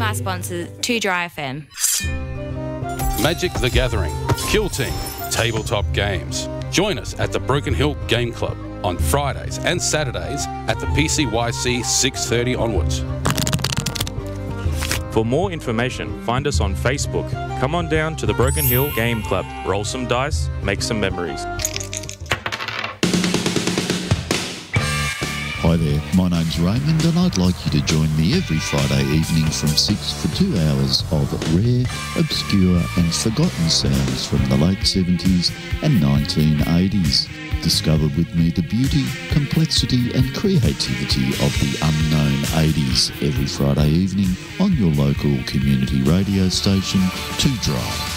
our sponsors, 2 Dry FM. Magic the Gathering, Kill Team, tabletop games. Join us at the Broken Hill Game Club on Fridays and Saturdays at the PCYC 6:30 onwards. For more information, find us on Facebook. Come on down to the Broken Hill Game Club. Roll some dice, make some memories. Hi there, my name's Raymond and I'd like you to join me every Friday evening from 6 for 2 hours of rare, obscure and forgotten sounds from the late 70s and 1980s. Discover with me the beauty, complexity and creativity of the unknown 80s every Friday evening on your local community radio station, 2 Dry.